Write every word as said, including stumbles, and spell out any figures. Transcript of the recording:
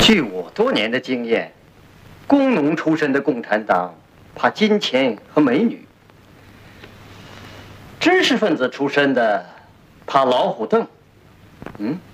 据我多年的经验，工农出身的共产党怕金钱和美女，知识分子出身的怕老虎凳。嗯。